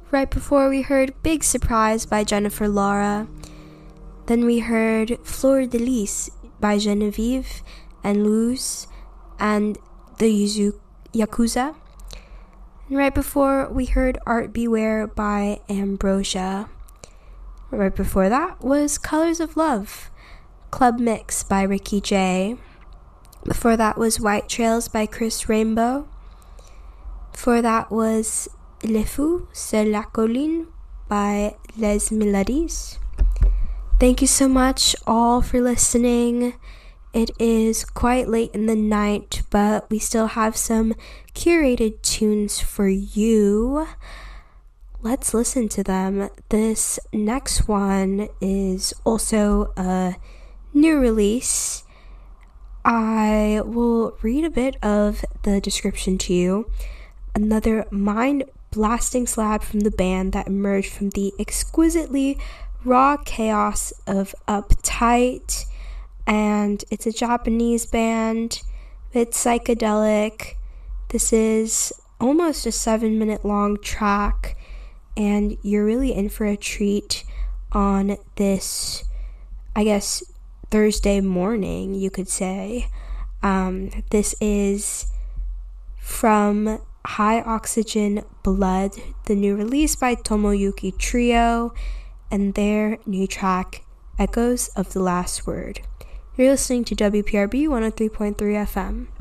Right before we heard Big Surprise by Jennifer Laura. Then we heard Fleur de Lis by Genevieve and Luz and the Yakuza. And right before we heard Art Beware by Ambrosia. Right before that was Colors of Love, Club Mix by Ricky J. Before that was White Trails by Chris Rainbow. Before that was Le Fou sur la Colline by Les Melodies. Thank you so much all for listening. It is quite late in the night, but we still have some curated tunes for you. Let's listen to them. This next one is also a new release. I will read a bit of the description to you. Another mind-blasting slab from the band that emerged from the exquisitely raw chaos of Uptight, and it's a Japanese band. It's psychedelic. This is almost a 7-minute long track, and you're really in for a treat on this, I guess, Thursday morning, you could say. This is from High Oxygen Blood, the new release by Tomoyuki Trio, and their new track, Echoes of the Last Word. You're listening to WPRB 103.3 FM.